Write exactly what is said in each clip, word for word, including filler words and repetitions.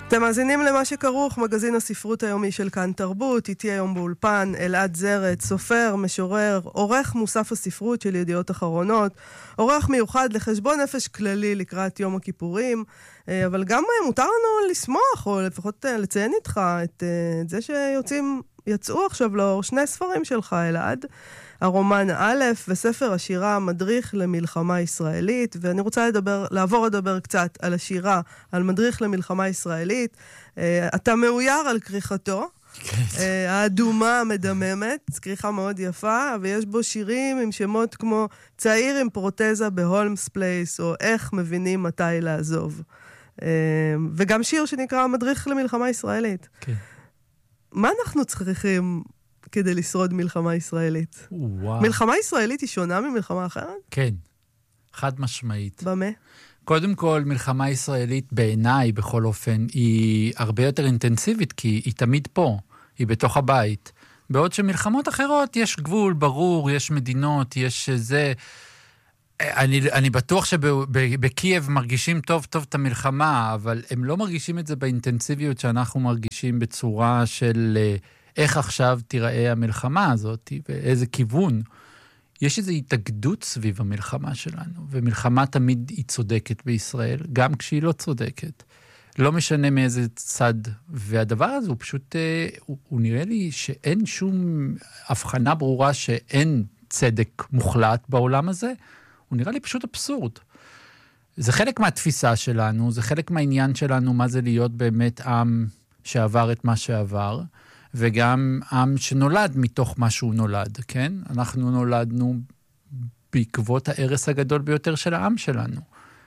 אתם מאזינים למה שכרוך, מגזין הספרות היומי של כאן תרבות. איתי היום באולפן אלעד זרת, סופר, משורר, עורך מוסף הספרות של ידיעות אחרונות, עורך מיוחד לחשבון נפש כללי לקראת יום הכיפורים, אבל גם מותר לנו לשמוח, או לפחות לציין איתך את, את זה שיוצאים, יצאו עכשיו לאור שני ספרים שלך, אלעד. הרומן א' וספר השירה מדריך למלחמה ישראלית, ואני רוצה לדבר, לעבור לדבר קצת על השירה, על מדריך למלחמה ישראלית. אתה מאויר על כריכתו, האדומה המדממת, כריכה מאוד יפה, ויש בו שירים עם שמות כמו צעיר עם פרוטזה בהולמס פלייס, או איך מבינים מתי לעזוב. וגם שיר שנקרא מדריך למלחמה ישראלית. כן. מה אנחנו צריכים כדי לשרוד מלחמה ישראלית? וואו. מלחמה ישראלית היא שונה ממלחמה אחרת? כן, חד משמעית. במה? קודם כל, מלחמה ישראלית בעיניי, בכל אופן, היא הרבה יותר אינטנסיבית, כי היא תמיד פה, היא בתוך הבית. בעוד שמלחמות אחרות יש גבול, ברור, יש מדינות, יש זה. אני, אני בטוח שבקייב מרגישים טוב טוב את המלחמה, אבל הם לא מרגישים את זה באינטנסיביות שאנחנו מרגישים בצורה של איך עכשיו תיראה המלחמה הזאת, ואיזה כיוון. יש איזו התאגדות סביב המלחמה שלנו, ומלחמה תמיד היא צודקת בישראל, גם כשהיא לא צודקת. לא משנה מאיזה צד, והדבר הזה הוא פשוט, הוא, הוא נראה לי שאין שום הבחנה ברורה שאין צדק מוחלט בעולם הזה, הוא נראה לי פשוט אבסורד. זה חלק מהתפיסה שלנו, זה חלק מהעניין שלנו, מה זה להיות באמת עם שעבר את מה שעבר, וגם עם שנולד מתוך מה שהוא נולד, כן? אנחנו נולדנו בעקבות הערס הגדול ביותר של העם שלנו.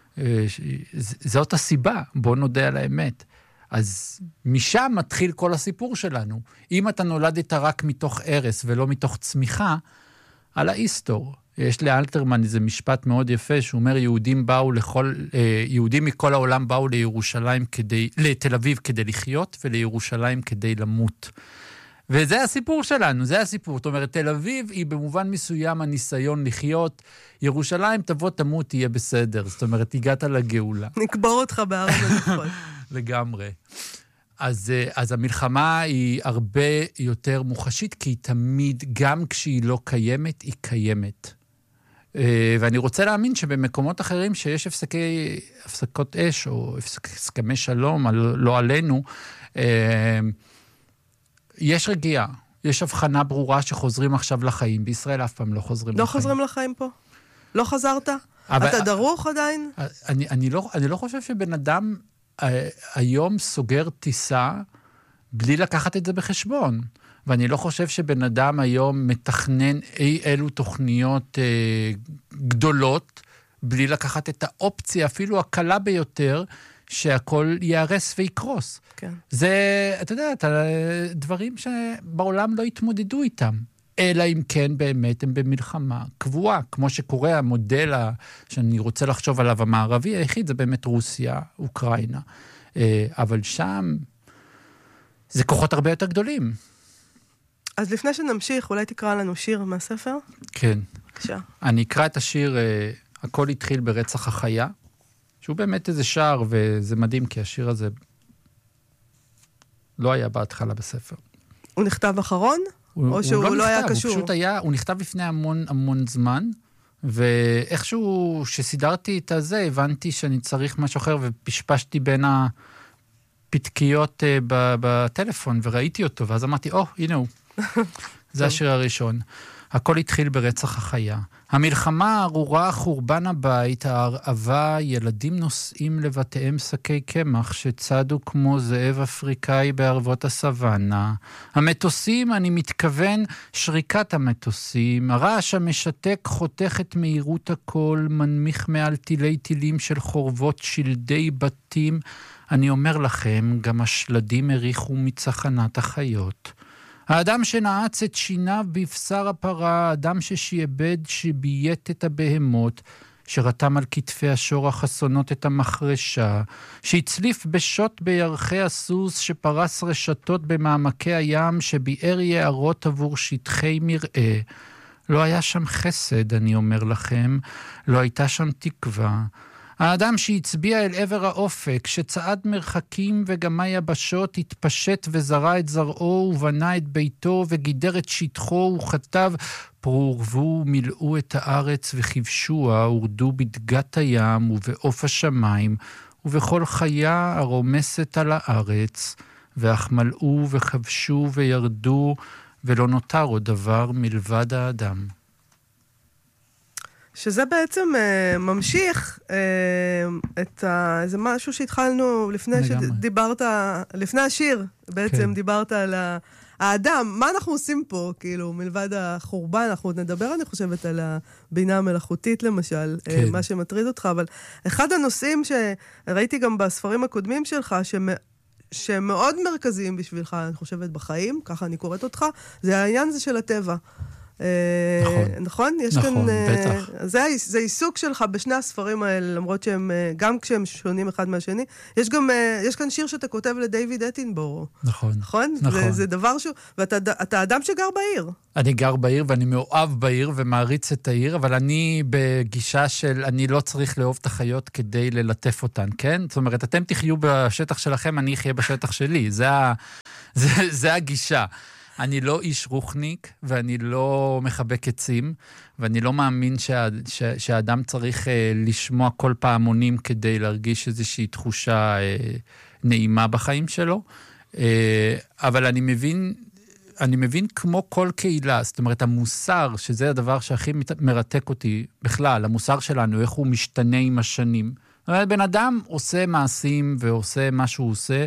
זאת הסיבה, בוא נודה על האמת. אז משם מתחיל כל הסיפור שלנו. אם אתה נולדת רק מתוך ערס ולא מתוך צמיחה, על האיסטור. יש לאלתרמן איזה משפט מאוד יפה, שהוא אומר, יהודים באו לכל, יהודים מכל העולם באו לירושלים כדי, לתל אביב כדי לחיות, ולירושלים כדי למות. וזה הסיפור שלנו, זה הסיפור. זאת אומרת, תל אביב היא במובן מסוים הניסיון לחיות, ירושלים תבוא תמות, תהיה בסדר. זאת אומרת, הגעת לגאולה. נקבור אותך בארץ הנכון. לגמרי. אז, אז המלחמה היא הרבה יותר מוחשית, כי היא תמיד, גם כשהיא לא קיימת, היא קיימת. ואני רוצה להאמין שבמקומות אחרים שיש הפסקי, הפסקות אש, או הסכמי שלום, לא עלינו, יש רגיעה. יש הבחנה ברורה שחוזרים עכשיו לחיים. בישראל אף פעם לא חוזרים לחיים. לא חוזרים לחיים פה? לא חזרת? אתה דרוך עדיין? אני, אני לא, אני לא חושב שבן אדם היום סוגר טיסה בלי לקחת את זה בחשבון. ואני לא חושב שבן אדם היום מתכנן אי אלו תוכניות אה, גדולות, בלי לקחת את האופציה, אפילו הקלה ביותר, שהכל יערס ויקרוס. כן. זה, אתה יודע, אתה, דברים שבעולם לא התמודדו איתם. אלא אם כן באמת הם במלחמה קבועה, כמו שקורה המודל שאני רוצה לחשוב עליו המערבי, היחיד זה באמת רוסיה, אוקראינה. אבל שם זה כוחות הרבה יותר גדולים. אז לפני שנמשיך, אולי תקרא לנו שיר מהספר? כן. בבקשה. אני אקרא את השיר, הכל התחיל ברצח החיה, שהוא באמת איזה שער, וזה מדהים, כי השיר הזה לא היה בהתחלה בספר. הוא נכתב אחרון? או שהוא לא, לא היה קשור? הוא פשוט היה, הוא נכתב לפני המון המון זמן, ואיכשהו שסידרתי את הזה, הבנתי שאני צריך משהו אחר, ופשפשתי בין הפתקיות בטלפון, וראיתי אותו, ואז אמרתי, או, הנה הוא. זה השיר הראשון. הכל התחיל ברצח החיה. המלחמה הארורה, חורבן הבית, ההרעבה, ילדים נוסעים לבתיהם שקי קמח שצדו כמו זאב אפריקאי בערבות הסוואנה. המטוסים, אני מתכוון, שריקת המטוסים, הרעש המשתק חותך את מהירות הכל, מנמיך מעל טילי טילים של חורבות שלדי בתים. אני אומר לכם, גם השלדים הריחו מצחנת החיות. האדם שנעץ את שיניו בבשר הפרה, האדם ששיעבד שבייט את הבהמות, שרתם על כתפי השור החסונות את המחרשה, שהצליף בשוט בירחי הסוס, שפרס רשתות במעמקי הים, שביער יערות עבור שטחי מראה. לא היה שם חסד, אני אומר לכם, לא הייתה שם תקווה. האדם שהצביע אל עבר האופק, שצעד מרחקים וגמי יבשות, התפשט וזרע את זרעו ובנה את ביתו וגידר את שטחו וכתב, פרו ורבו מילאו את הארץ וכבשוה, ורדו בדגת הים ובעוף השמיים, ובכל חיה הרומסת על הארץ, ואך מלאו וכבשו וירדו, ולא נותר עוד דבר מלבד האדם. שזה בעצם uh, ממשיך uh, את ה... איזה משהו שהתחלנו לפני שדיברת, לפני השיר, בעצם כן. דיברת על ה... האדם, מה אנחנו עושים פה, כאילו, מלבד החורבן, אנחנו עוד נדבר, אני חושבת, על הבינה המלאכותית, למשל, כן. מה שמטריד אותך, אבל אחד הנושאים שראיתי גם בספרים הקודמים שלך, שמ... שמאוד מרכזיים בשבילך, אני חושבת, בחיים, ככה אני קוראת אותך, זה העניין הזה של הטבע. נכון. נכון? יש נכון, כאן, בטח. זה, זה עיסוק שלך בשני הספרים האלה, למרות שהם, גם כשהם שונים אחד מהשני. יש גם, יש כאן שיר שאתה כותב לדיוויד אטנבורו. נכון. נכון? נכון. זה, זה דבר שהוא, ואתה אתה אדם שגר בעיר. אני גר בעיר ואני מאוהב בעיר ומעריץ את העיר, אבל אני בגישה של אני לא צריך לאהוב את החיות כדי ללטף אותן, כן? זאת אומרת, אתם תחיו בשטח שלכם, אני אחיה בשטח שלי. זה, זה, זה הגישה. אני לא איש רוחניק, ואני לא מחבק עצים, ואני לא מאמין שה, שה, שהאדם צריך אה, לשמוע כל פעמונים כדי להרגיש איזושהי תחושה אה, נעימה בחיים שלו. אה, אבל אני מבין, אני מבין כמו כל קהילה, זאת אומרת, המוסר, שזה הדבר שהכי מרתק אותי בכלל, המוסר שלנו, איך הוא משתנה עם השנים. זאת אומרת, בן אדם עושה מעשים ועושה מה שהוא עושה,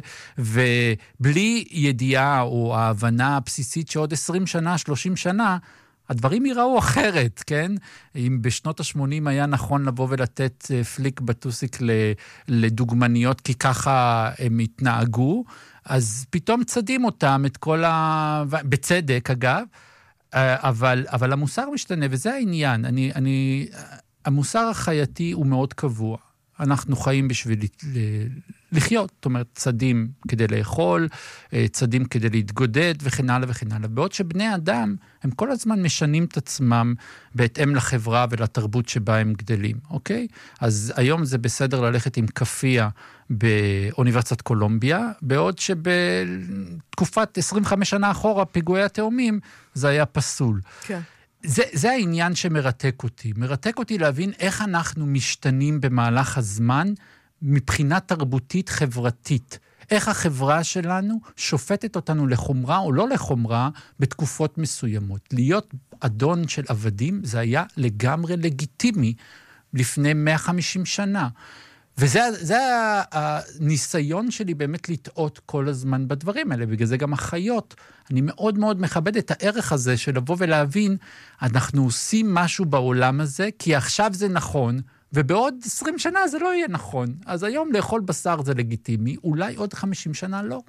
ובלי ידיעה או ההבנה הבסיסית שעוד עשרים שנה, שלושים שנה, הדברים ייראו אחרת, כן? אם בשנות ה-שמונים היה נכון לבוא ולתת פליק בטוסיק לדוגמניות, כי ככה הם התנהגו, אז פתאום צדים אותם את כל ה... בצדק, אגב, אבל, אבל המוסר משתנה, וזה העניין. אני, אני... המוסר החייתי הוא מאוד קבוע. אנחנו חיים בשביל לחיות, זאת אומרת, צדים כדי לאכול, צדים כדי להתגודד וכן הלאה וכן הלאה. בעוד שבני אדם, הם כל הזמן משנים את עצמם בהתאם לחברה ולתרבות שבה הם גדלים, אוקיי? אז היום זה בסדר ללכת עם כפיה באוניברסיטת קולומביה, בעוד שבתקופת עשרים וחמש שנה אחורה, פיגועי התאומים, זה היה פסול. כן. זה, זה העניין שמרתק אותי. מרתק אותי להבין איך אנחנו משתנים במהלך הזמן מבחינה תרבותית חברתית. איך החברה שלנו שופטת אותנו לחומרה או לא לחומרה בתקופות מסוימות. להיות אדון של עבדים זה היה לגמרי לגיטימי לפני מאה וחמישים שנה. וזה זה הניסיון שלי באמת לטעות כל הזמן בדברים האלה, בגלל זה גם החיות. אני מאוד מאוד מכבד את הערך הזה של לבוא ולהבין, אנחנו עושים משהו בעולם הזה, כי עכשיו זה נכון, ובעוד עשרים שנה זה לא יהיה נכון. אז היום לאכול בשר זה לגיטימי, אולי עוד חמישים שנה לא.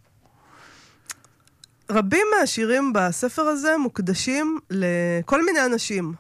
רבים מהשירים בספר הזה מוקדשים לכל מיני אנשים.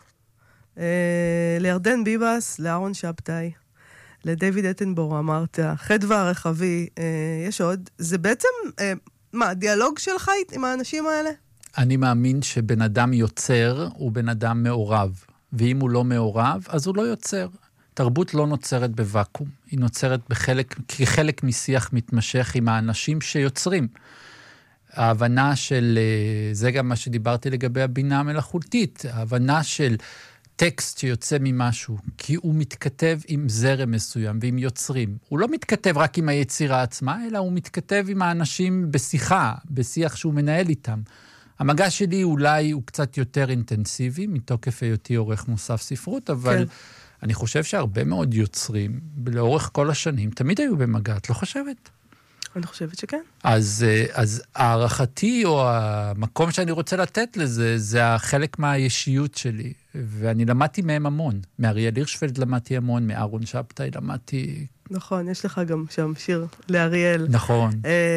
לירדן ביבס, לאהרון שבתאי. לדיוויד אטנבורו אמרת, חדווה הרחבי, אה, יש עוד. זה בעצם, אה, מה, דיאלוג שלך עם האנשים האלה? אני מאמין שבן אדם יוצר הוא בן אדם מעורב, ואם הוא לא מעורב, אז הוא לא יוצר. תרבות לא נוצרת בוואקום, היא נוצרת בחלק, כחלק משיח מתמשך עם האנשים שיוצרים. ההבנה של, זה גם מה שדיברתי לגבי הבינה המלאכותית, ההבנה של טקסט שיוצא ממשהו, כי הוא מתכתב עם זרם מסוים ועם יוצרים. הוא לא מתכתב רק עם היצירה עצמה, אלא הוא מתכתב עם האנשים בשיחה, בשיח שהוא מנהל איתם. המגע שלי אולי הוא קצת יותר אינטנסיבי, מתוקף היותי עורך מוסף ספרות, אבל כן. אני חושב שהרבה מאוד יוצרים, לאורך כל השנים, תמיד היו במגע, את לא חושבת? אני חושבת שכן. אז, אז הערכתי או המקום שאני רוצה לתת לזה, זה החלק מהישיות שלי. ואני למדתי מהם המון. מאריאל הירשפלד למדתי המון, מאהרון שבתאי למדתי... נכון, יש לך גם שם שיר לאריאל. נכון.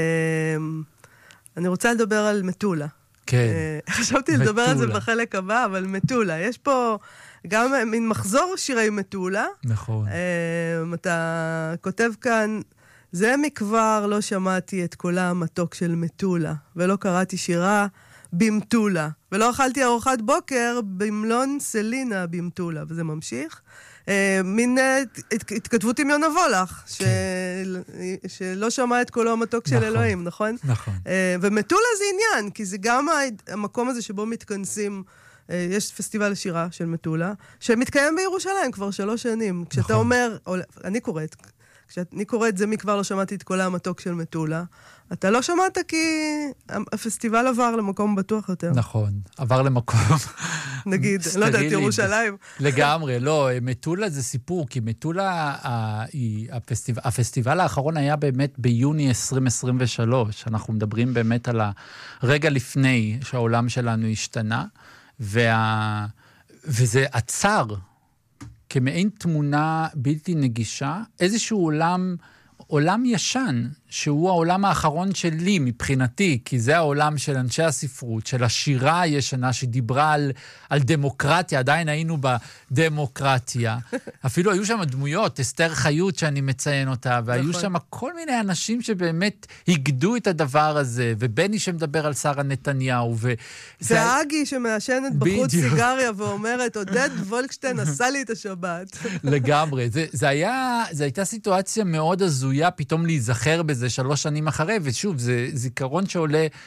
אני רוצה לדבר על מטולה. כן. חשבתי לדבר על זה בחלק הבא, אבל מטולה. יש פה גם מין מחזור שירי מטולה. נכון. אתה כותב כאן... זה מכבר לא שמעתי את קולה המתוק של מטולה, ולא קראתי שירה במטולה, ולא אכלתי ארוחת בוקר במלון סלינה במטולה, וזה ממשיך. מין התכתבות עם יונה וולך, שלא שמע את קולו המתוק של אלוהים, נכון? נכון. ומטולה זה עניין, כי זה גם המקום הזה שבו מתכנסים, יש פסטיבל השירה של מטולה, שמתקיים בירושלים כבר שלוש שנים. כשאתה אומר, אני קוראת, כשאני קוראת זה מכבר לא שמעתי את קולה המתוק של מטולה, אתה לא שמעת כי הפסטיבל עבר למקום בטוח יותר. נכון, עבר למקום נגיד, לא יודעת, ירושלים. לגמרי, לא, מטולה זה סיפור, כי מטולה, הפסטיבל האחרון היה באמת ביוני עשרים עשרים ושלוש, אנחנו מדברים באמת על הרגע לפני שהעולם שלנו השתנה, וה... וזה עצר כמעין תמונה בלתי נגישה, איזשהו עולם, עולם ישן, שהוא העולם האחרון שלי מבחינתי, כי זה העולם של אנשי הספרות, של השירה הישנה שדיברה על, על דמוקרטיה, עדיין היינו בדמוקרטיה. אפילו היו שם דמויות, אסתר חיות שאני מציין אותה, והיו שם כל מיני אנשים שבאמת הגדו את הדבר הזה, ובני שמדבר על שרה נתניהו. ו... והאגי שמעשנת בחוץ סיגריה ואומרת, עודד וולקשטיין עשה לי את השבת. לגמרי. זה, זה היה, זה הייתה סיטואציה מאוד הזויה, פתאום להיזכר בזה שלוש שנים אחרי, ושוב, זה זיכרון שעולה